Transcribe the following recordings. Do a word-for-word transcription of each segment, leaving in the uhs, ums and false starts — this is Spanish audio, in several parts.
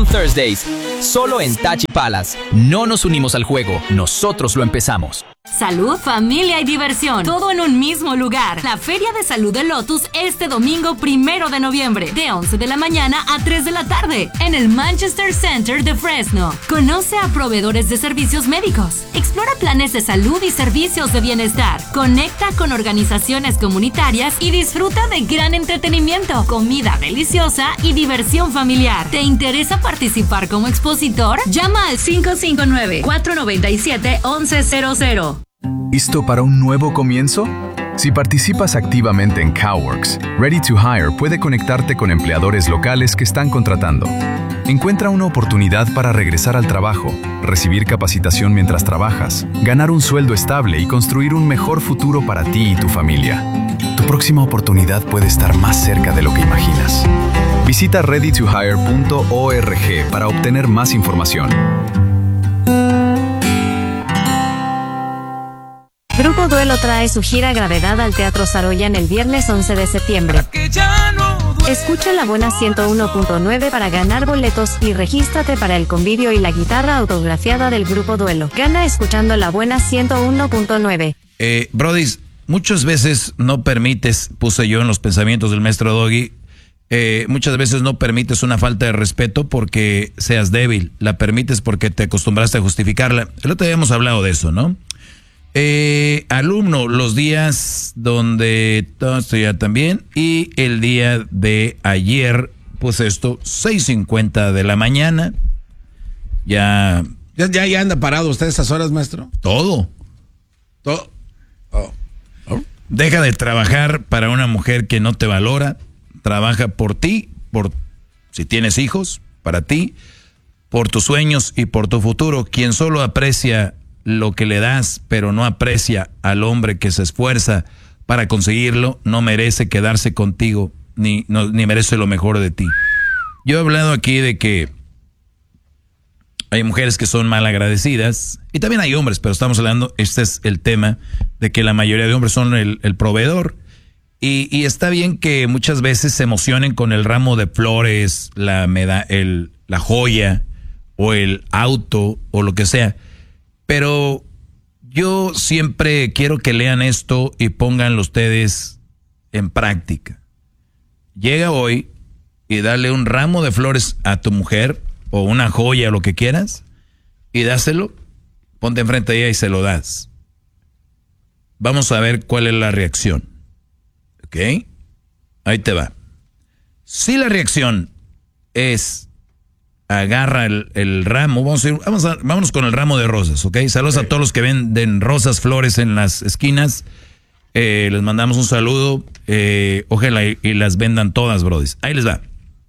Freedom Thursdays, solo en Tachi Palace. No nos unimos al juego, nosotros lo empezamos. Salud, familia y diversión, todo en un mismo lugar. La Feria de Salud de Lotus este domingo primero de noviembre, de once de la mañana a tres de la tarde, en el Manchester Center de Fresno. Conoce a proveedores de servicios médicos, explora planes de salud y servicios de bienestar, conecta con organizaciones comunitarias y disfruta de gran entretenimiento, comida deliciosa y diversión familiar. ¿Te interesa participar como expositor? Llama al cinco cinco nueve, cuatro nueve siete, once cero cero. ¿Listo para un nuevo comienzo? Si participas activamente en CowWorks, Ready to Hire puede conectarte con empleadores locales que están contratando. Encuentra una oportunidad para regresar al trabajo, recibir capacitación mientras trabajas, ganar un sueldo estable y construir un mejor futuro para ti y tu familia. Tu próxima oportunidad puede estar más cerca de lo que imaginas. Visita ready to hire punto org para obtener más información. Grupo Duelo trae su gira Gravedad al Teatro Saroyan el viernes once de septiembre. Escucha La Buena ciento uno punto nueve para ganar boletos y regístrate para el convivio y la guitarra autografiada del Grupo Duelo. Gana escuchando La Buena ciento uno punto nueve. Eh, Brodis, muchas veces no permites, puse yo en los pensamientos del maestro Doggy, eh, muchas veces no permites una falta de respeto porque seas débil, la permites porque te acostumbraste a justificarla. El otro día hemos hablado de eso, ¿no? Eh, alumno, los días donde todo esto ya también, y el día de ayer, pues esto, seis cincuenta de la mañana, ya... ¿Ya, ya, ya anda parado usted a esas horas, maestro? Todo. Todo. Oh. Oh. Deja de trabajar para una mujer que no te valora, trabaja por ti, por si tienes hijos, para ti, por tus sueños y por tu futuro. Quien solo aprecia lo que le das, pero no aprecia al hombre que se esfuerza para conseguirlo, no merece quedarse contigo, ni, no, ni merece lo mejor de ti. Yo he hablado aquí de que hay mujeres que son mal agradecidas, y también hay hombres, pero estamos hablando, este es el tema, de que la mayoría de hombres son el, el proveedor, y, y está bien que muchas veces se emocionen con el ramo de flores, la, meda, el, la joya, o el auto, o lo que sea. Pero yo siempre quiero que lean esto y pónganlo ustedes en práctica. Llega hoy y dale un ramo de flores a tu mujer o una joya o lo que quieras y dáselo, ponte enfrente de ella y se lo das. Vamos a ver cuál es la reacción. ¿Ok? Ahí te va. Si la reacción es... agarra el, el ramo, vamos a ir, vamos a, vámonos con el ramo de rosas, ¿ok? Saludos sí. A todos los que venden rosas, flores en las esquinas, eh, les mandamos un saludo, eh, ojalá y, y las vendan todas, brodis. Ahí les va.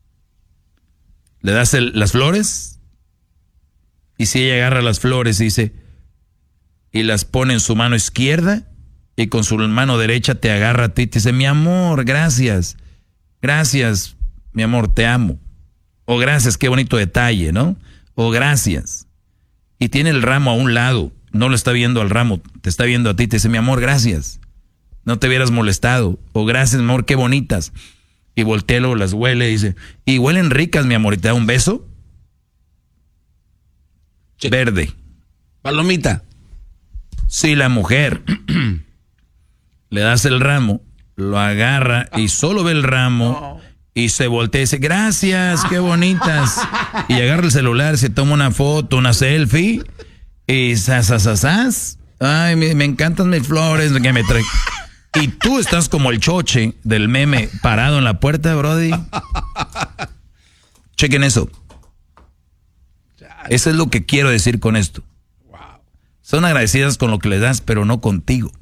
Le das el, las flores, y si ella agarra las flores y dice, y las pone en su mano izquierda, y con su mano derecha te agarra a ti y te dice, mi amor, gracias, gracias, mi amor, te amo. O gracias, qué bonito detalle, ¿no? O gracias. Y tiene el ramo a un lado, no lo está viendo al ramo, te está viendo a ti, te dice, mi amor, gracias. No te hubieras molestado. O gracias, mi amor, qué bonitas. Y voltea, luego las huele y dice, y huelen ricas, mi amor, y te da un beso. Che. Verde. Palomita. Si la mujer le das el ramo, lo agarra y solo ve el ramo... y se voltea y dice, gracias, qué bonitas. Y agarra el celular, se toma una foto, una selfie. Y sasasasas. Ay, me, me encantan mis flores que me trae. Y tú estás como el choche del meme parado en la puerta, brody. Chequen eso. Eso es lo que quiero decir con esto. Son agradecidas con lo que les das, pero no contigo.